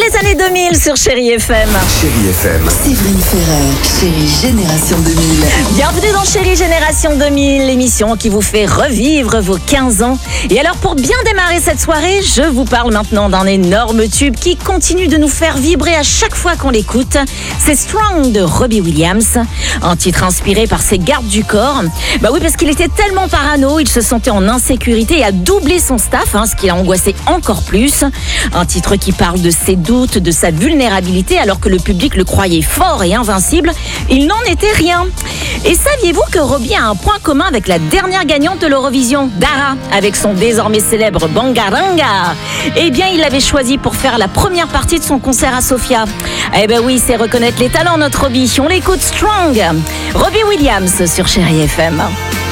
les années 2000 sur Chérie FM. Chérie FM. Séverine Ferrer, Chérie Génération 2000. Bienvenue dans Chérie Génération 2000, l'émission qui vous fait revivre vos 15 ans. Et alors pour bien démarrer cette soirée, je vous parle maintenant d'un énorme tube qui continue de nous faire vibrer à chaque fois qu'on l'écoute. C'est Strong de Robbie Williams, un titre inspiré par ses gardes du corps. Bah oui, parce qu'il était tellement parano, il se sentait en insécurité et a doublé son staff, ce qui l'a angoissé encore plus. Un titre qui parle de ses doutes, de sa vulnérabilité, alors que le public le croyait fort et invincible. Il n'en était rien. Et saviez-vous que Robbie a un point commun avec la dernière gagnante de l'Eurovision, Dara, avec son désormais célèbre Bangaranga? Eh bien, il l'avait choisi pour faire la première partie de son concert à Sofia. Eh ben oui, c'est reconnaître les talents, notre Robbie. On l'écoute Strong. Robbie Williams sur Chérie FM.